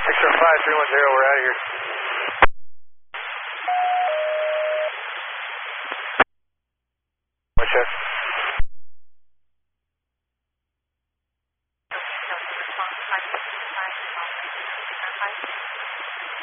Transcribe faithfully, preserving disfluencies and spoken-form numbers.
six oh five, three one zero, we're out of here.